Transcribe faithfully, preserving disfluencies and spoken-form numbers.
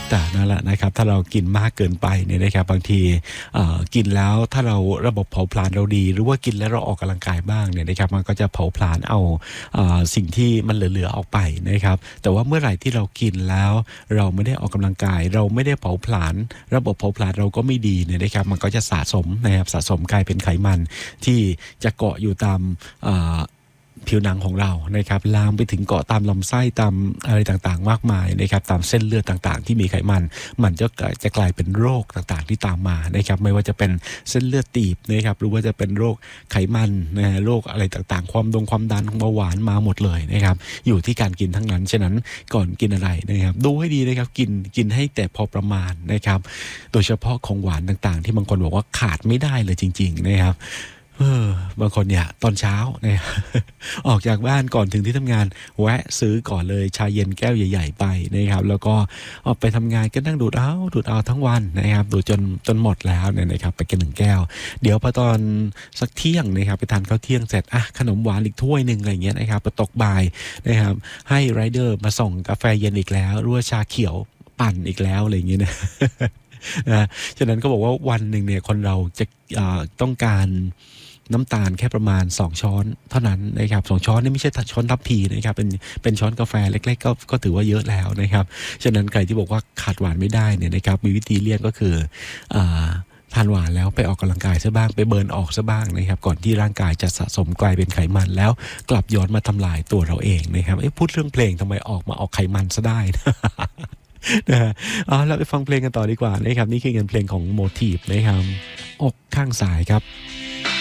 แต่นั่นแหละนะครับถ้าเรากินมากเกินไปเนี่ยนะครับบางทีกินแล้วถ้าเราระบบเผาผลาญเราดีหรือว่ากินแล้วเราออกกำลังกายบ้างเนี่ยนะครับมันก็จะเผาผลาญเอาสิ่งที่มันเหลือๆออกไปนะครับแต่ว่าเมื่อไหร่ที่เรากินแล้วเราไม่ได้ออกกำลังกายเราไม่ได้เผาผลาญระบบเผาผลาญเราก็ไม่ดีเนี่ยนะครับมันก็จะสะสมนะครับสะสมกลายเป็นไขมันที่จะเกาะอยู่ตามผิวหนังของเรานะครับลามไปถึงเกาะตามลำไส้ตามอะไรต่างๆมากมายนะครับตามเส้นเลือดต่างๆที่มีไขมันมันจะจะกลายเป็นโรคต่างๆที่ตามมานะครับไม่ว่าจะเป็นเส้นเลือดตีบนะครับหรือว่าจะเป็นโรคไขมันนะฮะโรคอะไรต่างๆความดงความดันเบาหวานมาหมดเลยนะครับอยู่ที่การกินทั้งนั้นฉะนั้นก่อนกินอะไรนะครับดูให้ดีนะครับกินกินให้แต่พอประมาณนะครับโดยเฉพาะของหวานต่างๆที่บางคนบอกว่าขาดไม่ได้เลยจริงๆนะครับเออบางคนเนี่ยตอนเช้าเนี่ยออกจากบ้านก่อนถึงที่ทำงานแวะซื้อก่อนเลยชาเย็นแก้วใหญ่ๆไปนะครับแล้วก็ออกไปทำงานก็นั่งดูดเอาดูดเอาทั้งวันนะครับดูจนจนหมดแล้วเนี่ยนะครับไปกินหนึ่งแก้วเดี๋ยวพอตอนสักเที่ยงนะครับไปทานข้าวเที่ยงเสร็จอ่ะขนมหวานอีกถ้วยนึงอะไรเงี้ยนะครับพอตกบ่ายนะครับให้ไรเดอร์มาส่งกาแฟเย็นอีกแล้วหรือว่าชาเขียวปั่นอีกแล้วอะไรอย่างเงี้ยนะนะฉะนั้นก็บอกว่าวันหนึ่งเนี่ยคนเราจะต้องการน้ำตาลแค่ประมาณสองช้อนเท่านั้นนะครับสองช้อนนี่ไม่ใช่ช้อนทัพพีนะครับเป็นเป็นช้อนกาแฟเล็กๆก็ก็ถือว่าเยอะแล้วนะครับฉะนั้นใครที่บอกว่าขาดหวานไม่ได้เนี่ยนะครับมีวิธีเลี่ยงก็คืออ่าทานหวานแล้วไปออกกำลังกายซะบ้างไปเบิร์นออกซะบ้างนะครับก่อนที่ร่างกายจะสะสมกลายเป็นไขมันแล้วกลับย้อนมาทำลายตัวเราเองนะครับเอ๊ะพูดเรื่องเพลงทำไมออกมาออกไขมันซะได้นะฮะเอาเราไปฟังเพลงกันต่อดีกว่านะครับนี่คืองานเพลงของโมทีฟนะครับอกข้างซ้ายครับ